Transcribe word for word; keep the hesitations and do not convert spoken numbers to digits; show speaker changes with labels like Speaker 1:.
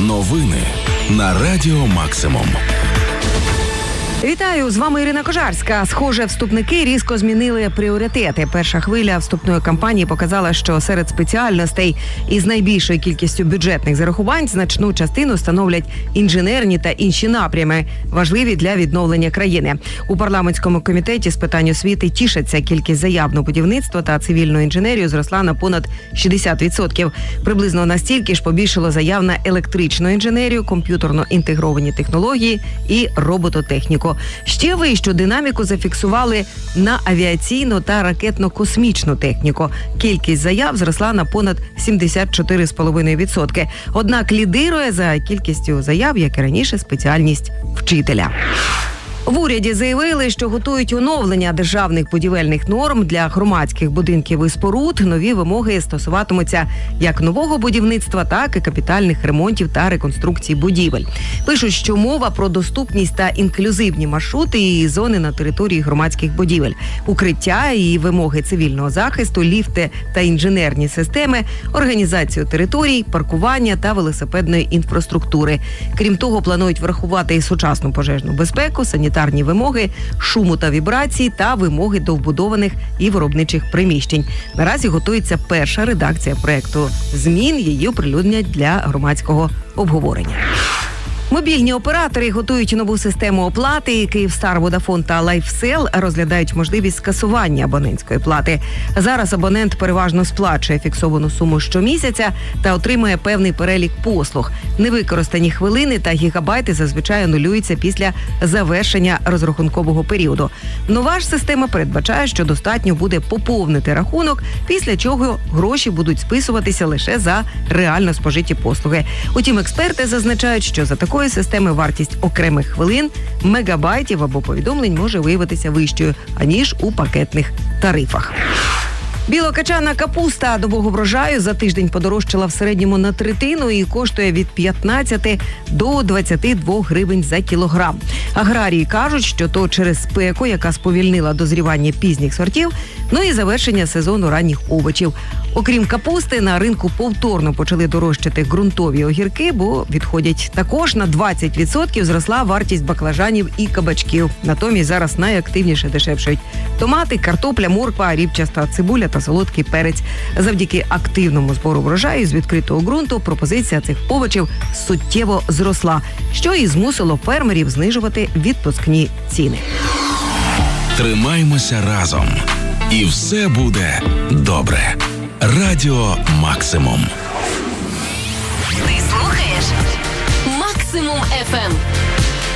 Speaker 1: Новини на Радіо Максимум.
Speaker 2: Вітаю, з вами Ірина Кожарська. Схоже, вступники різко змінили пріоритети. Перша хвиля вступної кампанії показала, що серед спеціальностей із найбільшою кількістю бюджетних зарахувань значну частину становлять інженерні та інші напрями, важливі для відновлення країни. У парламентському комітеті з питань освіти тішаться, кількість заяв на будівництво та цивільну інженерію зросла на понад шістдесят відсотків. Приблизно настільки ж побільшало заяв на електричну інженерію, комп'ютерно-інтегровані технології і робототехніку. Ще вищу динаміку зафіксували на авіаційну та ракетно-космічну техніку. Кількість заяв зросла на понад сімдесят чотири цілих п'ять десятих відсотка. Однак лідирує за кількістю заяв, як і раніше, спеціальність вчителя. В уряді заявили, що готують оновлення державних будівельних норм для громадських будинків і споруд. Нові вимоги стосуватимуться як нового будівництва, так і капітальних ремонтів та реконструкцій будівель. Пишуть, що мова про доступність та інклюзивні маршрути і зони на території громадських будівель, укриття і вимоги цивільного захисту, ліфти та інженерні системи, організацію територій, паркування та велосипедної інфраструктури. Крім того, планують врахувати і сучасну пожежну безпеку, санітарну санітарні вимоги, шуму та вібрації та вимоги до вбудованих і виробничих приміщень. Наразі готується перша редакція проекту змін, її оприлюднять для громадського обговорення. Мобільні оператори готують нову систему оплати. Київстар, Водафон та Лайфсел розглядають можливість скасування абонентської плати. Зараз абонент переважно сплачує фіксовану суму щомісяця та отримує певний перелік послуг. Невикористані хвилини та гігабайти зазвичай анулюються після завершення розрахункового періоду. Нова ж система передбачає, що достатньо буде поповнити рахунок, після чого гроші будуть списуватися лише за реально спожиті послуги. Утім, експерти зазначають, що за такою системи вартість окремих хвилин, мегабайтів або повідомлень може виявитися вищою, аніж у пакетних тарифах. Білокачана капуста добового врожаю за тиждень подорожчала в середньому на третину і коштує від п'ятнадцяти до двадцяти двох гривень за кілограм. Аграрії кажуть, що то через спеку, яка сповільнила дозрівання пізніх сортів, ну і завершення сезону ранніх овочів. Окрім капусти, на ринку повторно почали дорожчати ґрунтові огірки, бо відходять. Також на двадцять відсотків зросла вартість баклажанів і кабачків. Натомість зараз найактивніше дешевшають томати, картопля, морква, ріпчаста цибуля та солодкий перець. Завдяки активному збору врожаю з відкритого ґрунту пропозиція цих овочів суттєво зросла, що і змусило фермерів знижувати відпускні ціни.
Speaker 1: Тримаймося разом. І все буде добре. Радіо Максимум.
Speaker 3: Ти слухаєш Максимум еф ем.